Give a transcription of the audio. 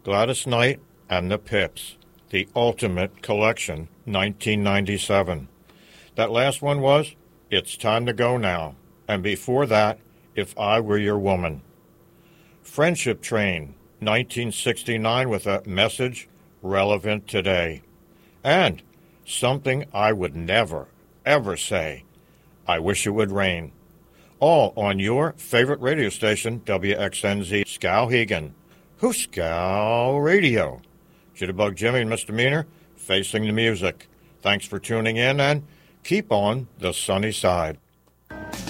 Gladys Knight and the Pips, The Ultimate Collection, 1997. That last one was It's Time to Go Now, and before that, If I Were Your Woman. Friendship Train, 1969, with a message relevant today. And Something I Would Never, Ever Say, I Wish It Would Rain. All on your favorite radio station, WXNZ Skowhegan. Who's Scow Radio? Jitterbug Jimmy and Misdemeanor, facing the music. Thanks for tuning in, and keep on the sunny side.